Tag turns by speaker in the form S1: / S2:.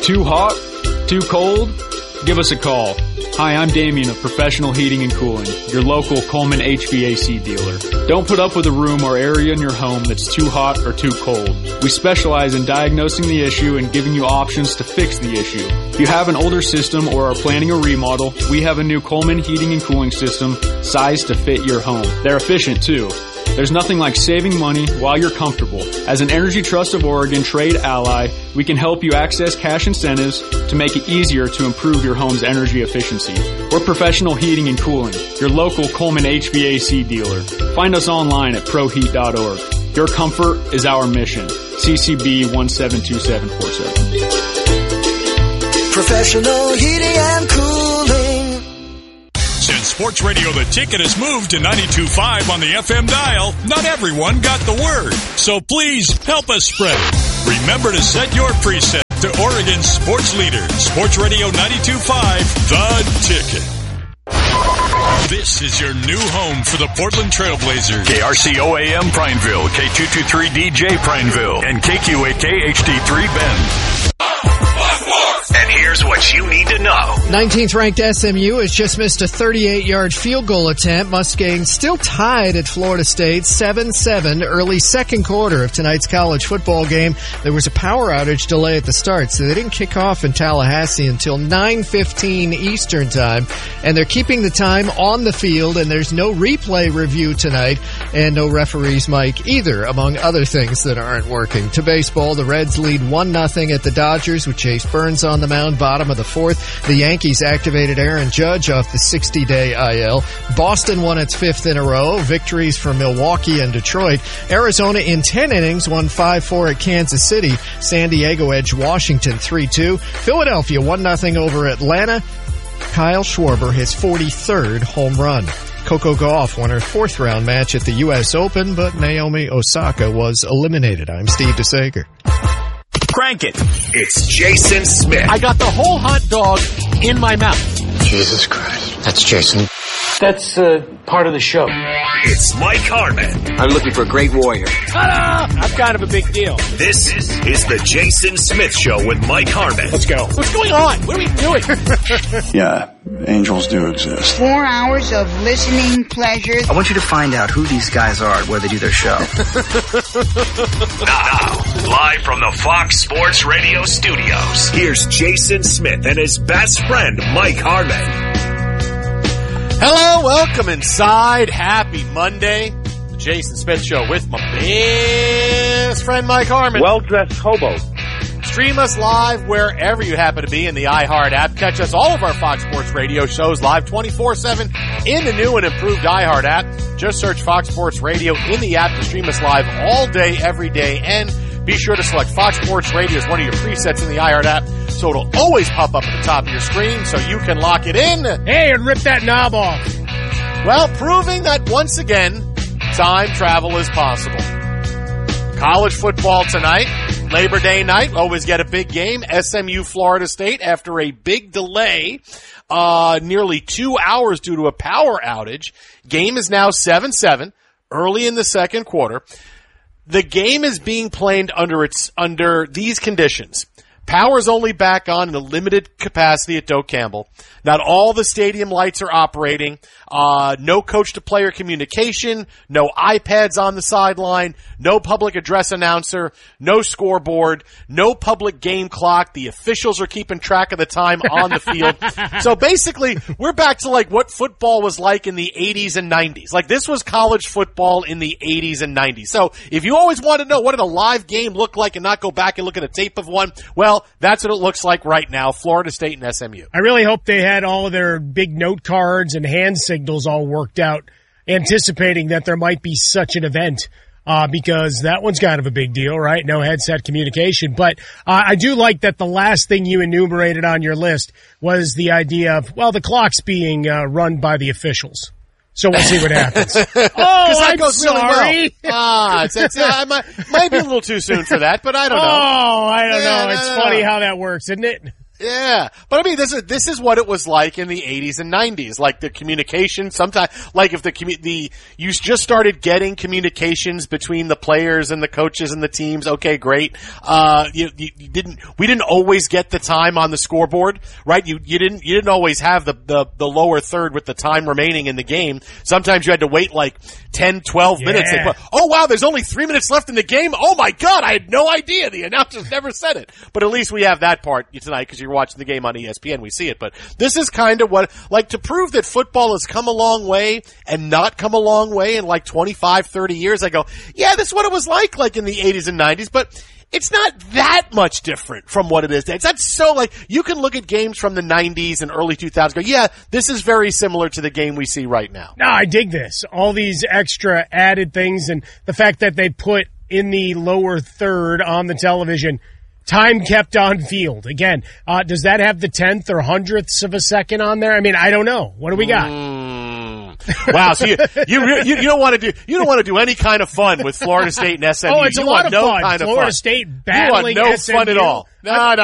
S1: Too hot? Too cold? Give us a call. Hi, I'm Damien of Professional Heating and Cooling, your local Coleman HVAC dealer. Don't put up with a room or area in your home that's too hot or too cold. We specialize in diagnosing the issue and giving you options to fix the issue. If you have an older system or are planning a remodel, we have a new Coleman Heating and Cooling system sized to fit your home. They're efficient too. There's nothing like saving money while you're comfortable. As an Energy Trust of Oregon trade ally, we can help you access cash incentives to make it easier to improve your home's energy efficiency. We're Professional Heating and Cooling, your local Coleman HVAC dealer. Find us online at proheat.org. Your comfort is our mission. CCB 172747.
S2: Professional Heating and Cooling.
S3: Since Sports Radio The Ticket has moved to 92.5 on the FM dial, not everyone got the word. So please help us spread it. Remember to set your preset to Oregon's sports leader, Sports Radio 92.5, The Ticket. This is your new home for the Portland Trailblazers. KRCO-AM Prineville, K223DJ Prineville, and KQAK HD3 Bend.
S4: And here's what you need to know.
S5: 19th ranked SMU has just missed a 38-yard field goal attempt. Mustangs still tied at Florida State 7-7 early second quarter of tonight's college football game. There was a power outage delay at the start, so they didn't kick off in Tallahassee until 9:15 Eastern time. And they're keeping the time on the field, and there's no replay review tonight and no referee's mic either, among other things that aren't working. To baseball, the Reds lead 1-0 at the Dodgers with Chase Burns on the mound, bottom of the fourth. The Yankees activated Aaron Judge off the 60-day IL. Boston won its fifth in a row. Victories for Milwaukee and Detroit. Arizona in 10 innings won 5-4 at Kansas City. San Diego edged Washington 3-2. Philadelphia 1-0 over Atlanta. Kyle Schwarber his 43rd home run. Coco Gauff won her fourth-round match at the U.S. Open, but Naomi Osaka was eliminated. I'm Steve DeSager.
S4: Crank it. It's Jason Smith.
S6: I got the whole hot dog in my mouth.
S7: Jesus Christ. That's Jason.
S6: That's part of the show.
S4: It's Mike Harmon.
S7: I'm looking for a great warrior.
S6: Ta-da! I'm kind of a big deal.
S4: This is the Jason Smith Show with Mike Harmon.
S6: Let's go. What's going on? What are we doing?
S8: Yeah, angels do exist.
S9: 4 hours of listening pleasure.
S7: I want you to find out who these guys are and where they do their show.
S4: Now, live from the Fox Sports Radio studios, here's Jason Smith and his best friend, Mike Harmon.
S6: Hello, welcome inside. Happy Monday. The Jason Smith Show with my best friend, Mike Harmon.
S10: Well-dressed hobo.
S6: Stream us live wherever you happen to be in the iHeart app. Catch us all of our Fox Sports Radio shows live 24/7 in the new and improved iHeart app. Just search Fox Sports Radio in the app to stream us live all day, every day, and be sure to select Fox Sports Radio as one of your presets in the iHeart app so it'll always pop up at the top of your screen so you can lock it in.
S10: Hey, and rip that knob off.
S6: Well, proving that once again, time travel is possible. College football tonight, Labor Day night, always get a big game. SMU Florida State after a big delay, nearly 2 hours due to a power outage. Game is now 7-7, early in the second quarter. The game is being played under these conditions. Power's only back on in a limited capacity at Doak Campbell. Not all the stadium lights are operating. No coach-to-player communication. No iPads on the sideline. No public address announcer. No scoreboard. No public game clock. The officials are keeping track of the time on the field. So basically, we're back to like what football was like in the 80s and 90s. Like this was college football in the 80s and 90s. So if you always want to know what did a live game look like and not go back and look at a tape of one, well, that's what it looks like right now, Florida State and SMU.
S10: I really hope they had all of their big note cards and hand signals all worked out, anticipating that there might be such an event, because that one's kind of a big deal, right? No headset communication. But I do like that the last thing you enumerated on your list was the idea of, well, the clock's being run by the officials. So we'll see what happens. I'm
S6: goes
S10: sorry.
S6: Really well. I might be a little too soon for that, but I don't know.
S10: Oh, I don't know. It's funny how that works, isn't it?
S6: Yeah, but I mean, this is what it was like in the 80s and 90s. Like the communication, sometimes, like if you just started getting communications between the players and the coaches and the teams. Okay, great. We didn't always get the time on the scoreboard, right? You didn't always have the lower third with the time remaining in the game. Sometimes you had to wait like 10, 12 minutes. Like, oh wow, there's only 3 minutes left in the game. Oh my God, I had no idea. The announcers never said it. But at least we have that part tonight because you're watching the game on ESPN. We see it. But this is kind of what, like, to prove that football has come a long way and not come a long way in like 25, 30 years. I go, yeah, this is what it was like in the 80s and 90s. But it's not that much different from what it is today. It's not so, like, you can look at games from the 90s and early 2000s, go, yeah, this is very similar to the game we see right now.
S10: No, I dig this. All these extra added things and the fact that they put in the lower third on the television, time kept on field. Again, does that have the 10th or 100ths of a second on there? I mean, I don't know. What do we got?
S6: Wow, so you don't want to do any kind of fun with Florida State and SMU.
S10: Oh, it's a lot of fun. Florida State battling SMU.
S6: You want no fun at all. No.